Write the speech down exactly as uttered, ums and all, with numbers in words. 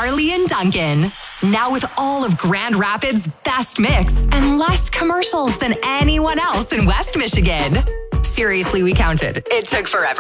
Carly and Duncan. Now with all of Grand Rapids' best mix and less commercials than anyone else in West Michigan. Seriously, we counted. It took forever.